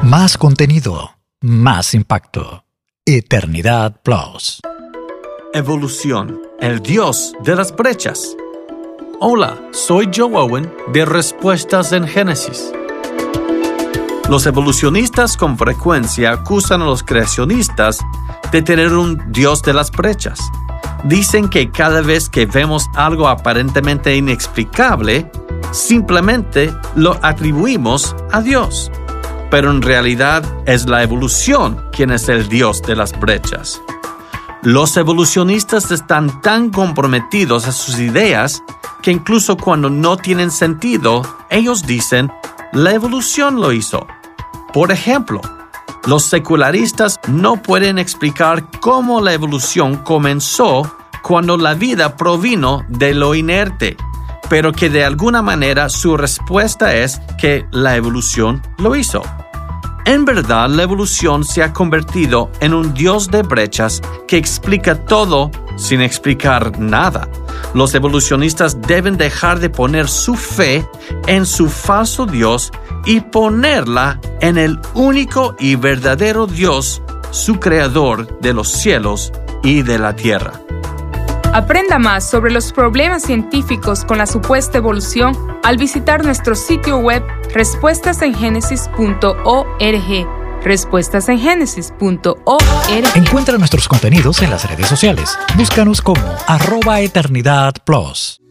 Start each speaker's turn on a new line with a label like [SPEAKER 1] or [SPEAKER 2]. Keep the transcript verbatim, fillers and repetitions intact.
[SPEAKER 1] Más contenido, más impacto. Eternidad Plus.
[SPEAKER 2] Evolución, el Dios de las brechas. Hola, soy Joe Owen de Respuestas en Génesis. Los evolucionistas con frecuencia acusan a los creacionistas de tener un Dios de las brechas. Dicen que cada vez que vemos algo aparentemente inexplicable, simplemente lo atribuimos a Dios. Pero en realidad es la evolución quien es el Dios de las brechas. Los evolucionistas están tan comprometidos a sus ideas que incluso cuando no tienen sentido, ellos dicen, la evolución lo hizo. Por ejemplo, los secularistas no pueden explicar cómo la evolución comenzó cuando la vida provino de lo inerte, pero que de alguna manera su respuesta es que la evolución lo hizo. En verdad, la evolución se ha convertido en un Dios de brechas que explica todo sin explicar nada. Los evolucionistas deben dejar de poner su fe en su falso Dios y ponerla en el único y verdadero Dios, su creador de los cielos y de la tierra.
[SPEAKER 3] Aprenda más sobre los problemas científicos con la supuesta evolución al visitar nuestro sitio web respuestas en génesis punto org. respuestas en génesis punto org.
[SPEAKER 1] Encuentra nuestros contenidos en las redes sociales. Búscanos como arroba Eternidad Plus.